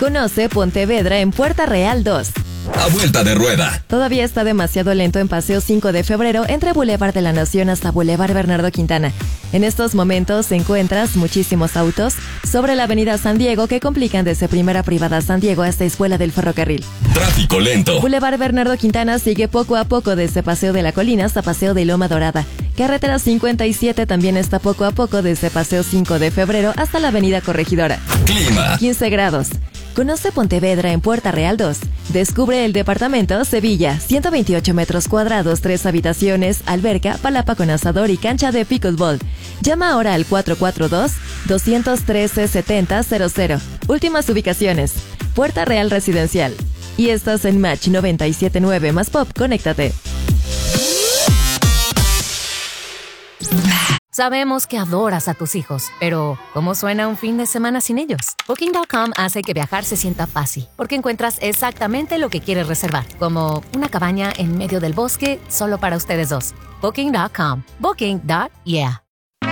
Conoce Pontevedra en Puerta Real 2. A vuelta de rueda. Todavía está demasiado lento en Paseo 5 de Febrero entre Boulevard de la Nación hasta Boulevard Bernardo Quintana. En estos momentos encuentras muchísimos autos sobre la avenida San Diego que complican desde Primera Privada San Diego hasta Escuela del Ferrocarril. Tráfico lento. Boulevard Bernardo Quintana sigue poco a poco desde Paseo de la Colina hasta Paseo de Loma Dorada. Carretera 57 también está poco a poco desde Paseo 5 de Febrero hasta la avenida Corregidora. Clima. 15 grados. Conoce Pontevedra en Puerta Real 2. Descubre el departamento Sevilla, 128 metros cuadrados, 3 habitaciones, alberca, palapa con asador y cancha de pickleball. Llama ahora al 442-213-7000. Últimas ubicaciones. Puerta Real Residencial. Y estás en Match 97.9 más Pop. Conéctate. Sabemos que adoras a tus hijos, pero ¿cómo suena un fin de semana sin ellos? Booking.com hace que viajar se sienta fácil, porque encuentras exactamente lo que quieres reservar, como una cabaña en medio del bosque solo para ustedes dos. Booking.com. Booking.yeah.